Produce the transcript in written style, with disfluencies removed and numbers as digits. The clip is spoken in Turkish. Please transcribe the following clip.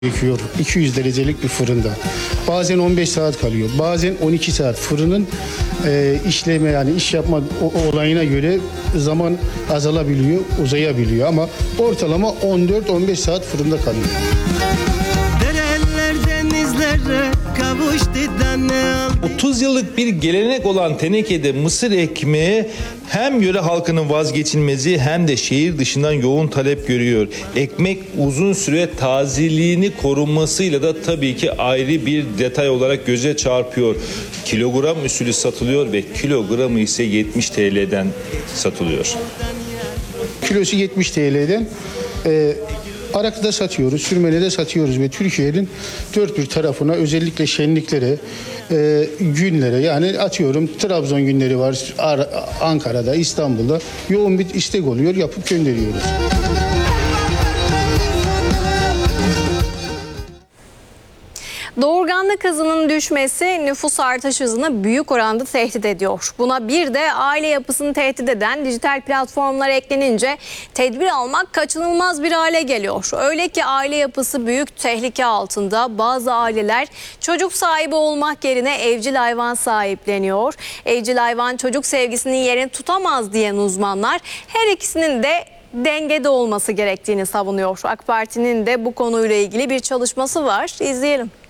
gerekiyor 200 derecelik bir fırında. Bazen 15 saat kalıyor. Bazen 12 saat. Fırının işleme yani iş yapma olayına göre zaman azalabiliyor, uzayabiliyor ama ortalama 14-15 saat fırında kalıyor. Dereler denizlere kavuştu da ne oldu? 30 yıllık bir gelenek olan tenekede mısır ekmeği hem yöre halkının vazgeçilmezi hem de şehir dışından yoğun talep görüyor. Ekmek uzun süre tazeliğini korunmasıyla da tabii ki ayrı bir detay olarak göze çarpıyor. Kilogram usulü satılıyor ve kilogramı ise 70 TL'den satılıyor. Kilosu 70 TL'den Arak'ta satıyoruz, Sürmene'de satıyoruz ve Türkiye'nin dört bir tarafına özellikle şenliklere, günlere yani atıyorum Trabzon günleri var, Ankara'da, İstanbul'da yoğun bir istek oluyor, yapıp gönderiyoruz. Doğurganlık hızının düşmesi nüfus artış hızını büyük oranda tehdit ediyor. Buna bir de aile yapısını tehdit eden dijital platformlar eklenince tedbir almak kaçınılmaz bir hale geliyor. Öyle ki aile yapısı büyük tehlike altında. Bazı aileler çocuk sahibi olmak yerine evcil hayvan sahipleniyor. Evcil hayvan çocuk sevgisinin yerini tutamaz diyen uzmanlar her ikisinin de dengede olması gerektiğini savunuyor. AK Parti'nin de bu konuyla ilgili bir çalışması var. İzleyelim.